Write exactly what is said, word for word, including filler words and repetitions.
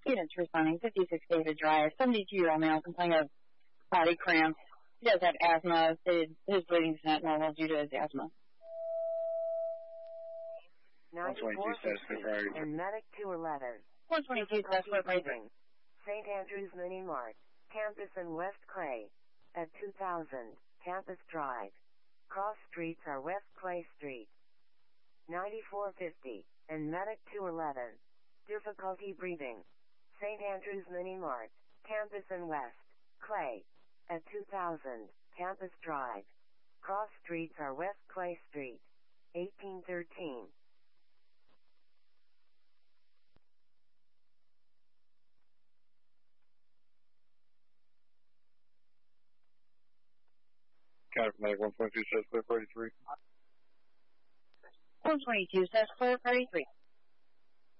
Students responding, fifty-six David Drive, seventy-two-year-old male complaining of body cramps. He does have asthma. His bleeding is not normal due to his asthma. ninety-four fifty and Medic two eleven. one twenty-two, South Fort breathing. Saint Andrews Mini Mart, Campus and West Clay. At two thousand, Campus Drive. Cross streets are West Clay Street. ninety-four fifty and Medic two eleven. Difficulty breathing. Saint Andrews Mini Mart, Campus and West Clay. At two thousand, Campus Drive. Cross streets are West Clay Street. eighteen thirteen. Counter one twenty-two, South Clear thirty-three. one twenty-two, South Clear thirty-three.